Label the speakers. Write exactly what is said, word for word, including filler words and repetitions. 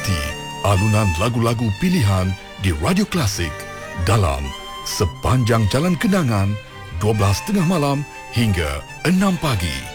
Speaker 1: Nikmati alunan lagu-lagu pilihan di Radio Klasik dalam Sepanjang Jalan Kenangan dua belas tiga puluh malam hingga enam pagi.